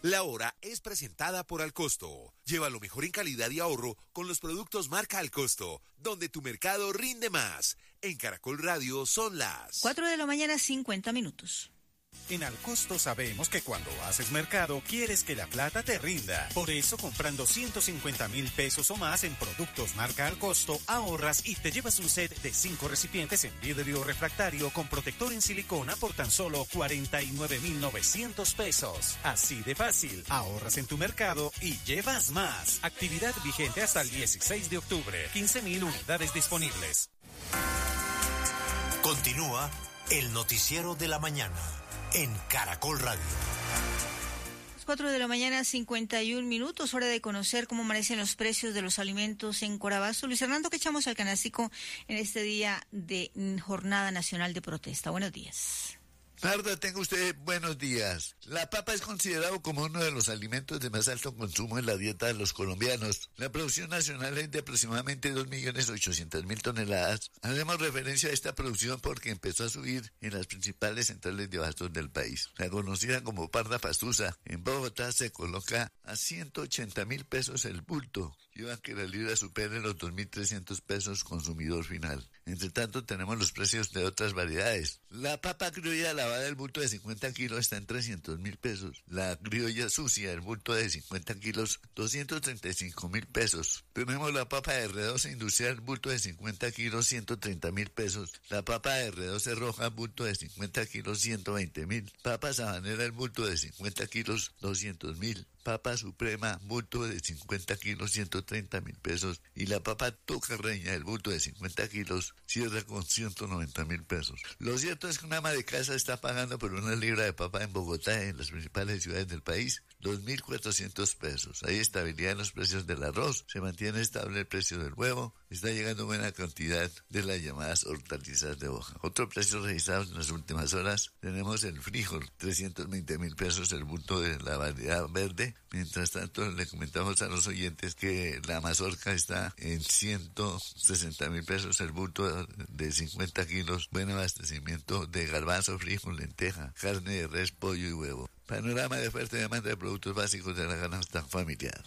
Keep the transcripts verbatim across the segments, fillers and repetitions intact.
La hora es presentada por Alcosto. Lleva lo mejor en calidad y ahorro con los productos marca Alcosto, donde tu mercado rinde más. En Caracol Radio son las cuatro de la mañana, cincuenta minutos. En Alcosto sabemos que cuando haces mercado quieres que la plata te rinda. Por eso, comprando ciento cincuenta mil pesos o más en productos marca Alcosto, ahorras y te llevas un set de cinco recipientes en vidrio refractario con protector en silicona por tan solo cuarenta y nueve mil novecientos pesos. Así de fácil, ahorras en tu mercado y llevas más. Actividad vigente hasta el dieciséis de octubre. quince mil unidades disponibles. Continúa el noticiero de la mañana en Caracol Radio. cuatro de la mañana, cincuenta y un minutos, hora de conocer cómo amanecen los precios de los alimentos en Corabasto. Luis Hernando, ¿qué echamos al canastico en este día de Jornada Nacional de Protesta? Buenos días. Narda, tenga usted buenos días. La papa es considerado como uno de los alimentos de más alto consumo en la dieta de los colombianos. La producción nacional es de aproximadamente dos millones ochocientas mil toneladas. Hacemos referencia a esta producción porque empezó a subir en las principales centrales de abastos del país. La conocida como parda pastusa, en Bogotá se coloca a ciento ochenta mil pesos el bulto. Llevan que la libra supere los dos mil trescientos pesos consumidor final. Entre tanto, tenemos los precios de otras variedades. La papa criolla lavada del bulto de cincuenta kilos está en trescientos mil pesos. La criolla sucia, el bulto de cincuenta kilos, doscientos treinta y cinco mil pesos. Tenemos la papa de R doce industrial, bulto de cincuenta kilos, ciento treinta mil pesos. La papa de R doce roja, bulto de cincuenta kilos, ciento veinte mil. Papa sabanera, el bulto de cincuenta kilos, doscientos mil. Papa suprema, bulto de cincuenta kilos, ciento treinta mil pesos. Y la papa tocarreña, el bulto de cincuenta kilos, cierra con ciento noventa mil pesos. Lo cierto es que una ama de casa está pagando por una libra de papa en Bogotá, en las principales ciudades del país, dos mil cuatrocientos pesos. Hay estabilidad en los precios del arroz, se mantiene estable el precio del huevo, está llegando buena cantidad de las llamadas hortalizas de hoja. Otro precio registrado en las últimas horas, tenemos el frijol, trescientos veinte mil pesos el bulto de la variedad verde. Mientras tanto, le comentamos a los oyentes que la mazorca está en ciento sesenta mil pesos el bulto de cincuenta kilos. Buen abastecimiento de garbanzo, frijol, lenteja, carne de res, pollo y huevo. Panorama de fuerte demanda de productos básicos de la canasta familiar.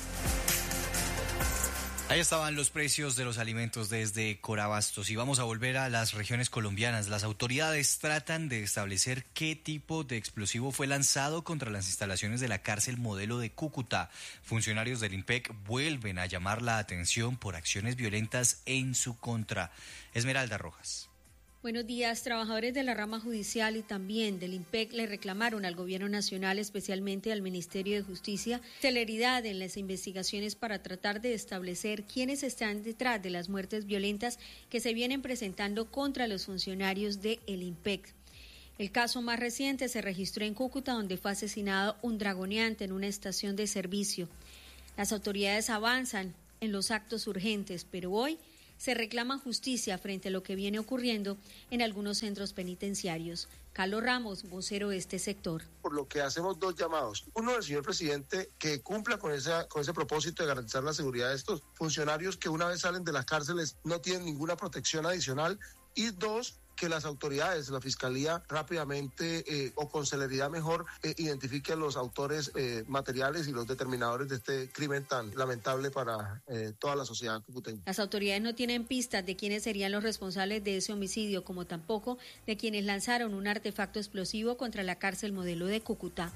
Ahí estaban los precios de los alimentos desde Corabastos. Y vamos a volver a las regiones colombianas. Las autoridades tratan de establecer qué tipo de explosivo fue lanzado contra las instalaciones de la cárcel modelo de Cúcuta. Funcionarios del IMPEC vuelven a llamar la atención por acciones violentas en su contra. Esmeralda Rojas. Buenos días. Trabajadores de la rama judicial y también del IMPEC le reclamaron al Gobierno Nacional, especialmente al Ministerio de Justicia, celeridad en las investigaciones para tratar de establecer quiénes están detrás de las muertes violentas que se vienen presentando contra los funcionarios del IMPEC. El caso más reciente se registró en Cúcuta, donde fue asesinado un dragoneante en una estación de servicio. Las autoridades avanzan en los actos urgentes, pero hoy se reclama justicia frente a lo que viene ocurriendo en algunos centros penitenciarios. Carlos Ramos, vocero de este sector. Por lo que hacemos dos llamados. Uno, del señor presidente, que cumpla con, esa, con ese propósito de garantizar la seguridad de estos funcionarios que una vez salen de las cárceles no tienen ninguna protección adicional. Y dos, que las autoridades, la Fiscalía, rápidamente eh, o con celeridad mejor eh, identifique a los autores eh, materiales y los determinadores de este crimen tan lamentable para eh, toda la sociedad cucuteña. Las autoridades no tienen pistas de quiénes serían los responsables de ese homicidio, como tampoco de quienes lanzaron un artefacto explosivo contra la cárcel modelo de Cúcuta.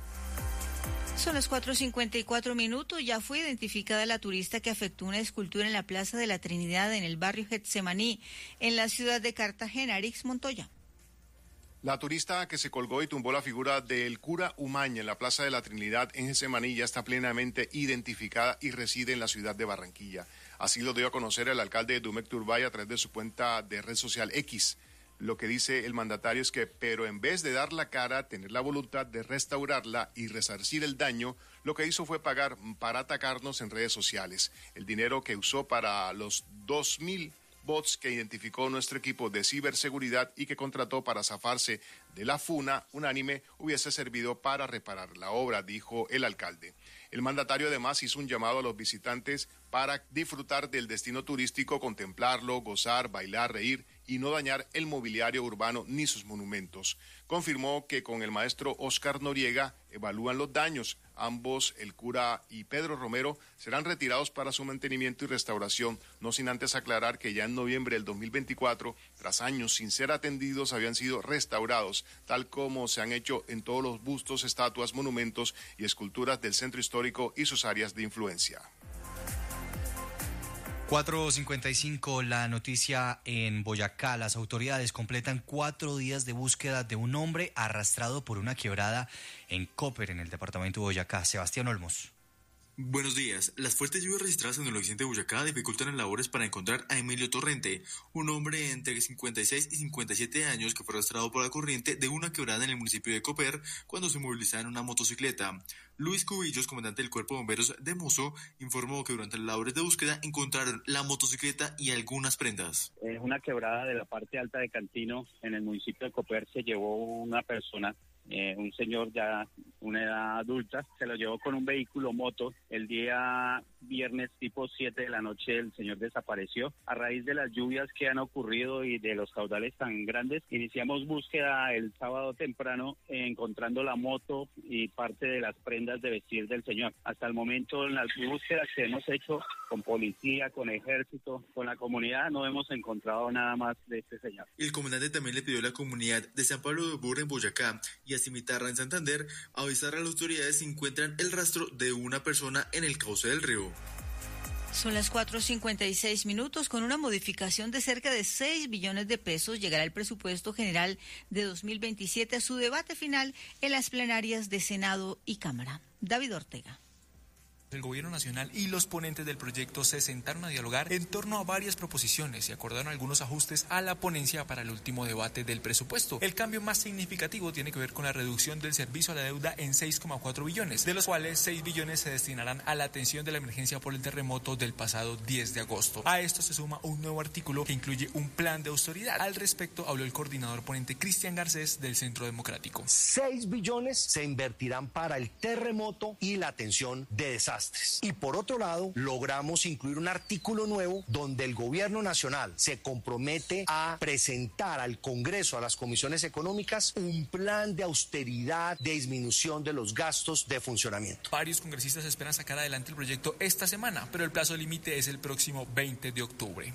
Son las cuatro cincuenta y cuatro minutos. Ya fue identificada la turista que afectó una escultura en la Plaza de la Trinidad en el barrio Getsemaní, en la ciudad de Cartagena. Arix Montoya. La turista que se colgó y tumbó la figura del cura Umaña en la Plaza de la Trinidad en Getsemaní ya está plenamente identificada y reside en la ciudad de Barranquilla. Así lo dio a conocer el alcalde de Dumec Turbay a través de su cuenta de red social X. Lo que dice el mandatario es que, pero en vez de dar la cara, tener la voluntad de restaurarla y resarcir el daño, lo que hizo fue pagar para atacarnos en redes sociales. El dinero que usó para los dos mil bots que identificó nuestro equipo de ciberseguridad y que contrató para zafarse de la funa unánime hubiese servido para reparar la obra, dijo el alcalde. El mandatario además hizo un llamado a los visitantes para disfrutar del destino turístico, contemplarlo, gozar, bailar, reír y no dañar el mobiliario urbano ni sus monumentos. Confirmó que con el maestro Óscar Noriega evalúan los daños. Ambos, el cura y Pedro Romero, serán retirados para su mantenimiento y restauración, no sin antes aclarar que ya en noviembre del dos mil veinticuatro, tras años sin ser atendidos, habían sido restaurados, tal como se han hecho en todos los bustos, estatuas, monumentos y esculturas del centro histórico y sus áreas de influencia. cuatro cincuenta y cinco, la noticia en Boyacá. Las autoridades completan cuatro días de búsqueda de un hombre arrastrado por una quebrada en Copper, en el departamento de Boyacá. Sebastián Olmos. Buenos días. Las fuertes lluvias registradas en el occidente de Boyacá dificultan las labores para encontrar a Emilio Torrente, un hombre entre cincuenta y seis y cincuenta y siete años que fue arrastrado por la corriente de una quebrada en el municipio de Copper cuando se movilizaba en una motocicleta. Luis Cubillos, comandante del Cuerpo de Bomberos de Muso, informó que durante las labores de búsqueda encontraron la motocicleta y algunas prendas. En una quebrada de la parte alta de Cantino, en el municipio de Copper, se llevó una persona, eh, un señor ya una edad adulta, se lo llevó con un vehículo moto. El día viernes tipo siete de la noche el señor desapareció. A raíz de las lluvias que han ocurrido y de los caudales tan grandes, iniciamos búsqueda el sábado temprano, eh, encontrando la moto y parte de las prendas de vestir del señor. Hasta el momento, en las búsquedas que hemos hecho con policía, con ejército, con la comunidad, no hemos encontrado nada más de este señor. El comandante también le pidió a la comunidad de San Pablo de Burra en Boyacá y a Cimitarra en Santander a avisar a las autoridades si encuentran el rastro de una persona en el cauce del río. Son las cuatro cincuenta y seis minutos. Con una modificación de cerca de seis billones de pesos, llegará el presupuesto general de dos mil veintisiete a su debate final en las plenarias de Senado y Cámara. David Ortega. El Gobierno Nacional y los ponentes del proyecto se sentaron a dialogar en torno a varias proposiciones y acordaron algunos ajustes a la ponencia para el último debate del presupuesto. El cambio más significativo tiene que ver con la reducción del servicio a la deuda en seis coma cuatro billones, de los cuales seis billones se destinarán a la atención de la emergencia por el terremoto del pasado diez de agosto. A esto se suma un nuevo artículo que incluye un plan de austeridad. Al respecto habló el coordinador ponente Cristian Garcés del Centro Democrático. seis billones se invertirán para el terremoto y la atención de desastres. Y por otro lado, logramos incluir un artículo nuevo donde el Gobierno Nacional se compromete a presentar al Congreso, a las comisiones económicas, un plan de austeridad, de disminución de los gastos de funcionamiento. Varios congresistas esperan sacar adelante el proyecto esta semana, pero el plazo límite es el próximo veinte de octubre.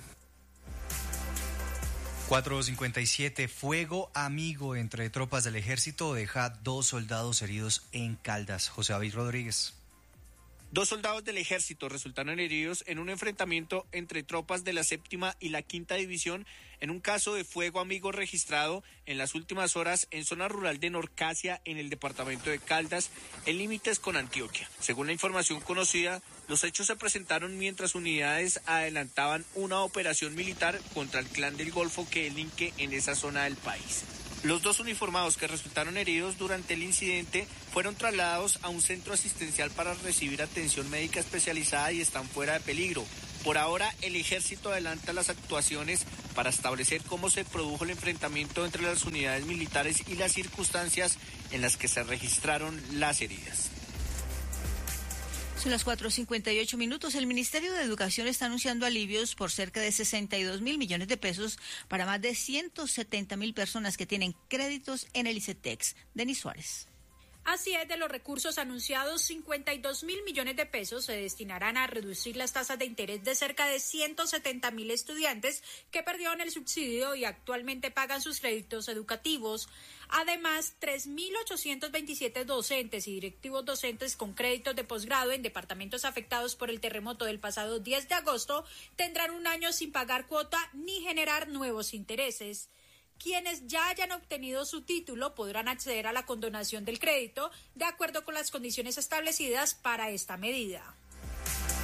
cuatro cincuenta y siete, fuego amigo entre tropas del ejército deja dos soldados heridos en Caldas. José David Rodríguez. Dos soldados del ejército resultaron heridos en un enfrentamiento entre tropas de la séptima y la quinta división en un caso de fuego amigo registrado en las últimas horas en zona rural de Norcasia, en el departamento de Caldas, en límites con Antioquia. Según la información conocida, los hechos se presentaron mientras unidades adelantaban una operación militar contra el Clan del Golfo que delinque en esa zona del país. Los dos uniformados que resultaron heridos durante el incidente fueron trasladados a un centro asistencial para recibir atención médica especializada y están fuera de peligro. Por ahora, el ejército adelanta las actuaciones para establecer cómo se produjo el enfrentamiento entre las unidades militares y las circunstancias en las que se registraron las heridas. Son las cuatro cincuenta y ocho minutos. El Ministerio de Educación está anunciando alivios por cerca de sesenta y dos mil millones de pesos para más de ciento setenta mil personas que tienen créditos en el ICETEX. Denis Suárez. Así es, de los recursos anunciados, cincuenta y dos mil millones de pesos se destinarán a reducir las tasas de interés de cerca de ciento setenta mil estudiantes que perdieron el subsidio y actualmente pagan sus créditos educativos. Además, tres mil ochocientos veintisiete docentes y directivos docentes con créditos de posgrado en departamentos afectados por el terremoto del pasado diez de agosto tendrán un año sin pagar cuota ni generar nuevos intereses. Quienes ya hayan obtenido su título podrán acceder a la condonación del crédito de acuerdo con las condiciones establecidas para esta medida.